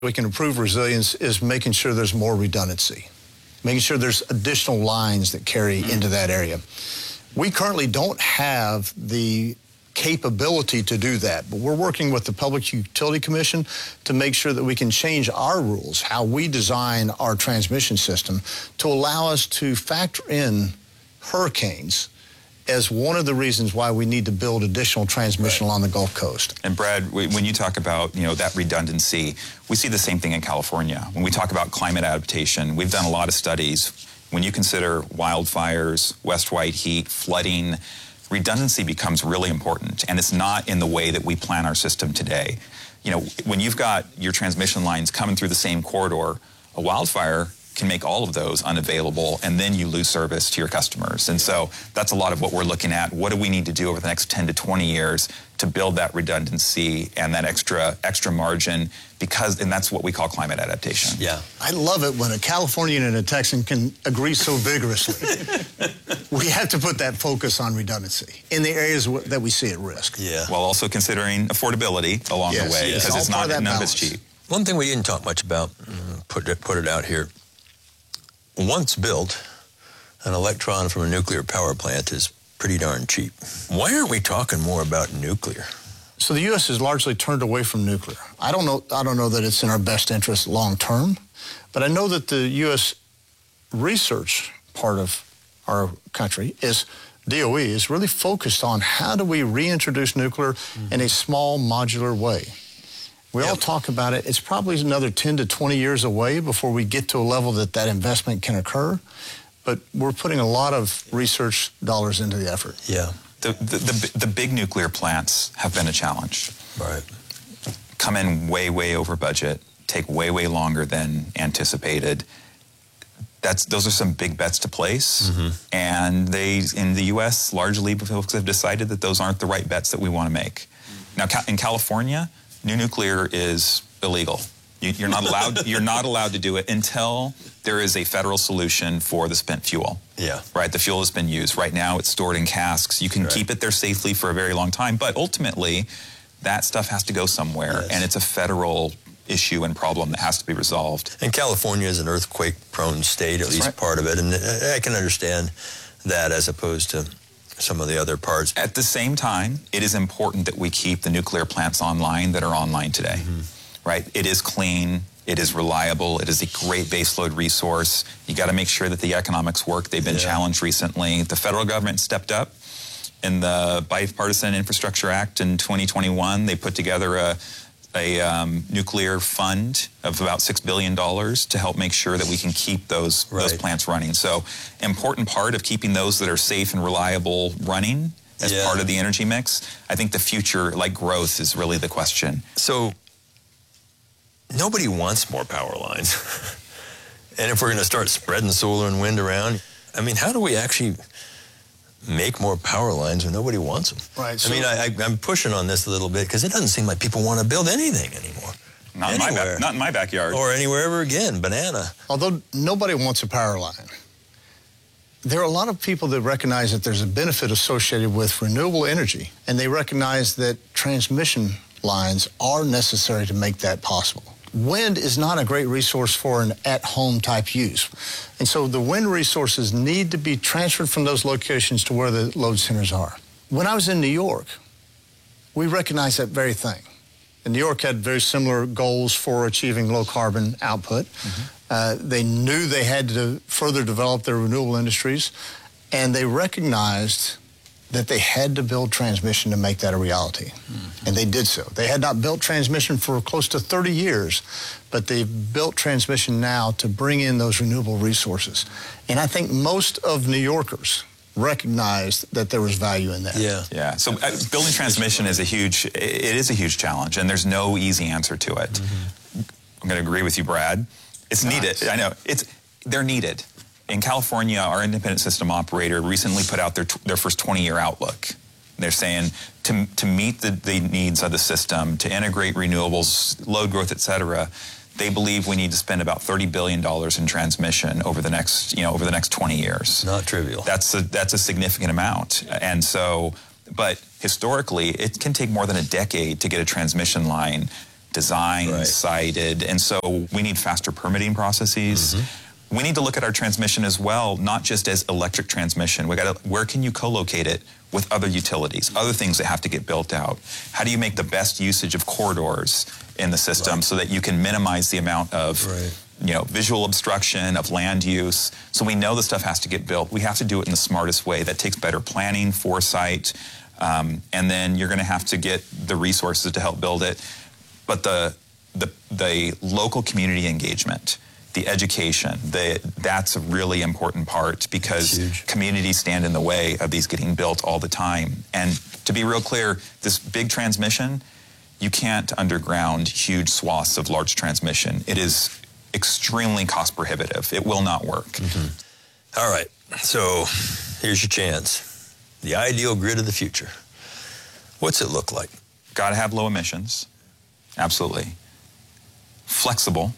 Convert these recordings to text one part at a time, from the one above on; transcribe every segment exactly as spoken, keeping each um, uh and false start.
We can improve resilience is making sure there's more redundancy, making sure there's additional lines that carry into that area. We currently don't have the capability to do that, but we're working with the Public Utility Commission to make sure that we can change our rules, how we design our transmission system, to allow us to factor in hurricanes as one of the reasons why we need to build additional transmission right. along the Gulf Coast. And Brad, when you talk about, you know, that redundancy, we see the same thing in California. When we talk about climate adaptation, we've done a lot of studies. When you consider wildfires, west white heat, flooding, redundancy becomes really important, and it's not in the way that we plan our system today. You know, when you've got your transmission lines coming through the same corridor, a wildfire can make all of those unavailable, and then you lose service to your customers. And so that's a lot of what we're looking at. What do we need to do over the next ten to twenty years to build that redundancy and that extra extra margin? Because, and that's what we call climate adaptation. Yeah. I love it when a Californian and a Texan can agree so vigorously. We have to put that focus on redundancy in the areas that we see at risk. Yeah. While also considering affordability along yes, the way, yes. because it's not, none of it's cheap. One thing we didn't talk much about, put it, put it out here, once built, an electron from a nuclear power plant is pretty darn cheap. Why aren't we talking more about nuclear? So the U S has largely turned away from nuclear. I don't know, I don't know that it's in our best interest long term, but I know that the U S research part of our country is, D O E, is really focused on how do we reintroduce nuclear mm-hmm. in a small modular way. We yep. all talk about it. It's probably another ten to twenty years away before we get to a level that that investment can occur. But we're putting a lot of research dollars into the effort. Yeah. The, the, the, the big nuclear plants have been a challenge. Right. Come in way, way over budget, take way, way longer than anticipated. That's, those are some big bets to place. Mm-hmm. And they, in the U S, largely folks have decided that those aren't the right bets that we want to make. Now, in California, new nuclear is illegal. You, you're not allowed. You're not allowed to do it until there is a federal solution for the spent fuel. Yeah. Right. The fuel has been used. Right now, it's stored in casks. You can right. keep it there safely for a very long time, but ultimately, that stuff has to go somewhere, yes. and it's a federal issue and problem that has to be resolved. And California is an earthquake-prone state, at That's least right. part of it, and I can understand that as opposed to some of the other parts. At the same time, it is important that we keep the nuclear plants online that are online today, mm-hmm. right? It is clean, it is reliable, it is a great baseload resource. You got to make sure that the economics work. They've been yeah. challenged recently. The federal government stepped up in the Bipartisan Infrastructure Act in twenty twenty-one. They put together a a um, nuclear fund of about six billion dollars to help make sure that we can keep those, right. those plants running. So important part of keeping those that are safe and reliable running as yeah. part of the energy mix. I think the future, like growth, is really the question. So nobody wants more power lines. And if we're going to start spreading solar and wind around, I mean, how do we actually make more power lines when nobody wants them? Right. I so mean, I, I, I'm pushing on this a little bit because it doesn't seem like people want to build anything anymore. Not in, my ba- not in my backyard. Or anywhere ever again, banana. Although nobody wants a power line, there are a lot of people that recognize that there's a benefit associated with renewable energy, and they recognize that transmission lines are necessary to make that possible. Wind is not a great resource for an at-home type use. And so the wind resources need to be transferred from those locations to where the load centers are. When I was in New York, we recognized that very thing. And New York had very similar goals for achieving low carbon output. Mm-hmm. Uh, they knew they had to further develop their renewable industries, and they recognized that they had to build transmission to make that a reality. Mm-hmm. And they did so. They had not built transmission for close to thirty years, but they've built transmission now to bring in those renewable resources. And I think most of New Yorkers recognized that there was value in that. Yeah. Yeah. So uh, building transmission is a huge, it is a huge challenge, and there's no easy answer to it. Mm-hmm. I'm going to agree with you, Brad. It's nice. Needed. I know. It's, they're needed. In California, our independent system operator recently put out their their first twenty-year outlook. They're saying to to meet the, the needs of the system, to integrate renewables, load growth, et cetera, they believe we need to spend about thirty billion dollars in transmission over the next, you know, over the next twenty years. Not trivial. That's a, that's a significant amount. And so, but historically, it can take more than a decade to get a transmission line designed, Right. sited, and so we need faster permitting processes. Mm-hmm. We need to look at our transmission as well, not just as electric transmission. We got to, where can you co-locate it with other utilities, other things that have to get built out? How do you make the best usage of corridors in the system Right. so that you can minimize the amount of Right. you know, visual obstruction, of land use? So we know the stuff has to get built. We have to do it in the smartest way. That takes better planning, foresight, um, and then you're going to have to get the resources to help build it. But the the, the local community engagement, the education, the, that's a really important part, because Huge. communities stand in the way of these getting built all the time. And to be real clear, this big transmission, you can't underground huge swaths of large transmission. It is extremely cost prohibitive. It will not work. Mm-hmm. All right, so here's your chance. The ideal grid of the future. What's it look like? Got to have low emissions, absolutely. Flexible,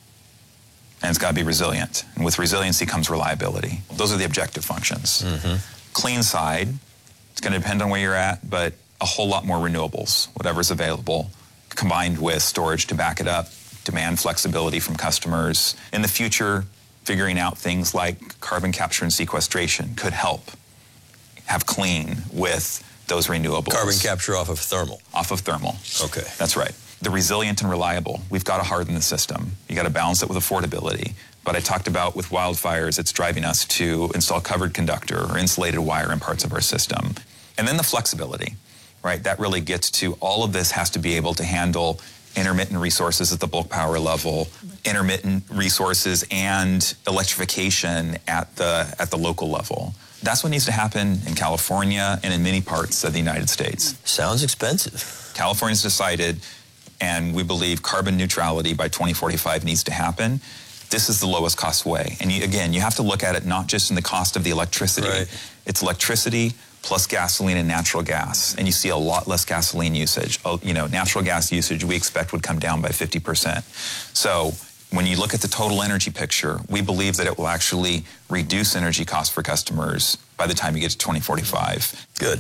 and it's got to be resilient. And with resiliency comes reliability. Those are the objective functions. Mm-hmm. Clean side, it's going to depend on where you're at, but a whole lot more renewables, whatever's available, combined with storage to back it up, demand flexibility from customers. In the future, figuring out things like carbon capture and sequestration could help have clean with those renewables. Carbon capture off of thermal. Off of thermal. Okay. That's right. The resilient and reliable, we've got to harden the system. You got to balance it with affordability. But I talked about with wildfires, it's driving us to install covered conductor or insulated wire in parts of our system. And then the flexibility, right? That really gets to all of this has to be able to handle intermittent resources at the bulk power level, intermittent resources and electrification at the at the local level. That's what needs to happen in California and in many parts of the United States. Sounds expensive. California's decided, and we believe carbon neutrality by twenty forty-five needs to happen. This is the lowest cost way. And you, again, you have to look at it not just in the cost of the electricity. Right. It's electricity plus gasoline and natural gas. And you see a lot less gasoline usage. Oh, you know, natural gas usage we expect would come down by fifty percent. So when you look at the total energy picture, we believe that it will actually reduce energy costs for customers by the time you get to twenty forty-five. Good.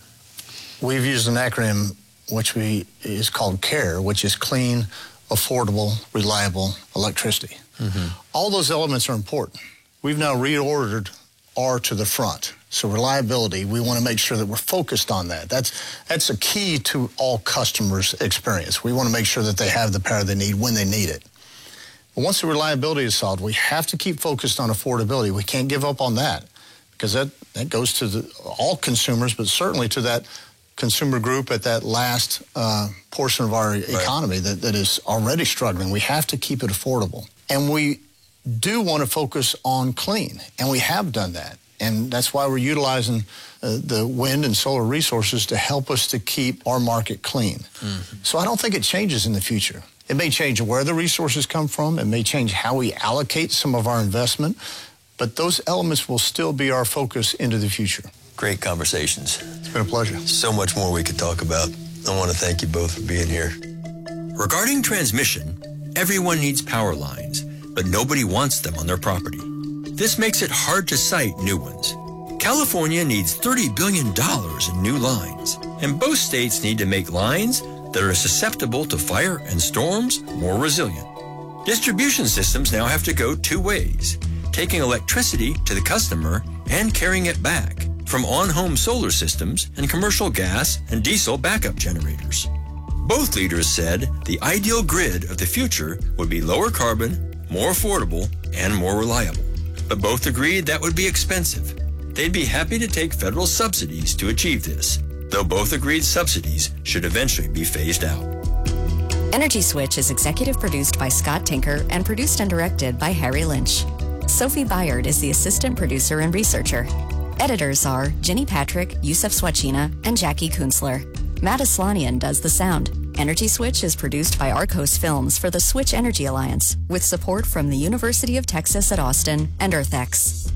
We've used an acronym which we is called CARE, which is clean, affordable, reliable electricity. Mm-hmm. All those elements are important. We've now reordered R to the front. So reliability, we want to make sure that we're focused on that. That's that's a key to all customers' experience. We want to make sure that they have the power they need when they need it. But once the reliability is solved, we have to keep focused on affordability. We can't give up on that, because that, that goes to the, all consumers, but certainly to that consumer group at that last uh, portion of our Right. economy that, that is already struggling. We have to keep it affordable. And we do want to focus on clean, and we have done that. And that's why we're utilizing uh, the wind and solar resources to help us to keep our market clean. Mm-hmm. So I don't think it changes in the future. It may change where the resources come from. It may change how we allocate some of our investment. But those elements will still be our focus into the future. Great conversations. It's been a pleasure. So much more we could talk about. I want to thank you both for being here. Regarding transmission, everyone needs power lines, but nobody wants them on their property. This makes it hard to site new ones. California needs thirty billion dollars in new lines, and both states need to make lines that are susceptible to fire and storms more resilient. Distribution systems now have to go two ways, taking electricity to the customer and carrying it back from on-home solar systems and commercial gas and diesel backup generators. Both leaders said the ideal grid of the future would be lower carbon, more affordable, and more reliable. But both agreed that would be expensive. They'd be happy to take federal subsidies to achieve this, though both agreed subsidies should eventually be phased out. Energy Switch is executive produced by Scott Tinker and produced and directed by Harry Lynch. Sophie Byard is the assistant producer and researcher. Editors are Jenny Patrick, Yusuf Swachina, and Jackie Kunzler. Matt Aslanian does the sound. Energy Switch is produced by Arcos Films for the Switch Energy Alliance, with support from the University of Texas at Austin and EarthX.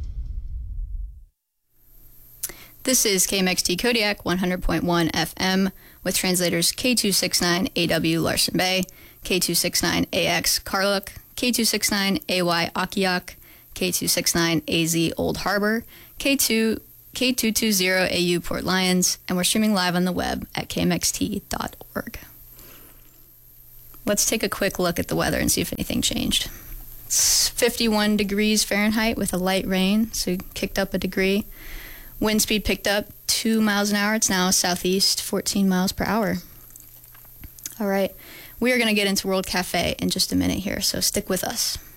This is K M X T Kodiak one hundred point one F M with translators K two sixty-nine A W Larsen Bay, K two sixty-nine A X Karluk, K two sixty-nine A Y Akiak, K two sixty-nine A Z Old Harbor, K two K two twenty A U Port Lions, and we're streaming live on the web at K M X T dot org. let's take a quick look at the weather and see if anything changed. It's fifty-one degrees Fahrenheit with a light rain, so it kicked up a degree. Wind speed picked up two miles an hour. It's now southeast, fourteen miles per hour. All right, we are going to get into World Cafe in just a minute here, so stick with us.